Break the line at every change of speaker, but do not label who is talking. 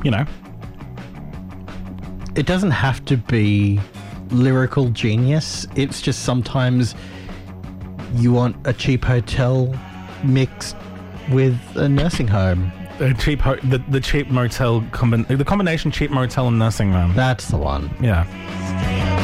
you know.
It doesn't have to be lyrical genius. It's just sometimes you want a cheap hotel mixed with a nursing home.
The cheap motel, the combination cheap motel and nursing home.
That's the one.
Yeah.